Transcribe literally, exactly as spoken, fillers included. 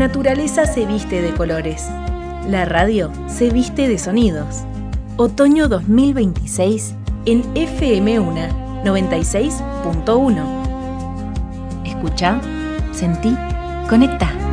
naturaleza se viste de colores. La radio se viste de sonidos. Otoño dos mil veintiséis en F M UNA noventa y seis punto uno. Escucha, sentí, conecta.